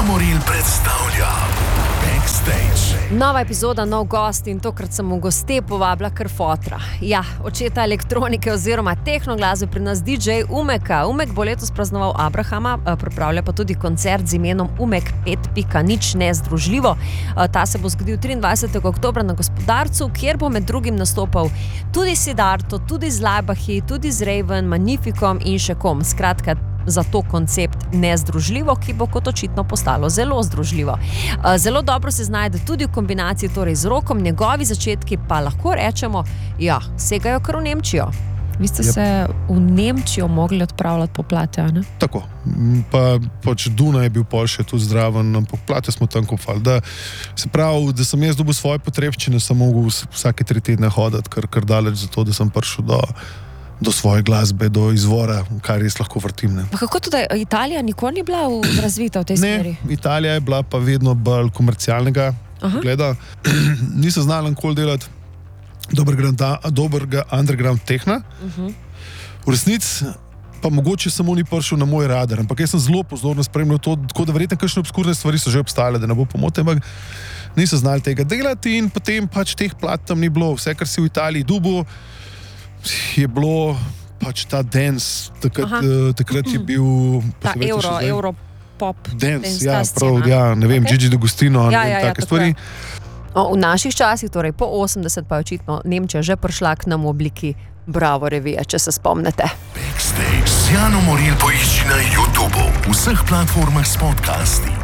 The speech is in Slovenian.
Moril predstavlja Backstage. Nova epizoda, nov gost in tokrat sem v goste povabila kar fotra. Ja, očeta elektronike oziroma tehnoglasbe pri nas DJ Umeka. Umek bo letos praznoval Abrahama, pripravlja pa tudi koncert z imenom Umek 5.0 nezdružljivo. Ta se bo zgodil 23. oktobra na Gospodarcu, kjer bo med drugim nastopal tudi Siddharto, tudi z Laibachi, tudi z Raven, Magnificom in še kom. Skratka, zato koncept nezdružljivo, ki bo kot očitno postalo zelo združljivo. Zelo dobro se znajde tudi v kombinaciji torej z rokom, njegovi začetki pa lahko rečemo, ja, segajo kar v Nemčijo. Vi ste se v Nemčijo mogli odpravljati po plate, ne? Tako, pa pač Dunaj je bil pol še tu zdraven, ampak plate smo tam kopali. Se pravi, da sem jaz dobil svoje potrebščine, sem mogel vsake 3 tedne hoditi, kar daleč za to, da sem prišel do svoje glasbe, do izvora, kar res lahko vrtim. Ne. Pa kako tudi Italija nikoli ni bila razvita v tej smeri? Ne, Italija je bila pa vedno bolj komercialnega gleda. Nisem znal nikoli delati dobrega underground tehna. V resnici pa mogoče samo ni prišel na moj radar, ampak jaz sem zelo pozorno spremljal to, tako da verjetno kakšne obskurne stvari so že obstajale, da ne bo pomote, ampak nisem znal tega delati in potem pač teh plat tam ni bilo. Vse, kar si v Italiji dubu, je bilo pač ta dance, takrat je bil ta Europop dance, ja, prav, ja, ne vem, Gigi D'Agostino, take stvari. V naših časih, torej po 80, pa je očitno Nemčija že prišla k nam v obliki Bravo revije, če se spomnite. Backstage z Jano Moril poišči na YouTubeu, vseh platformah s podcasti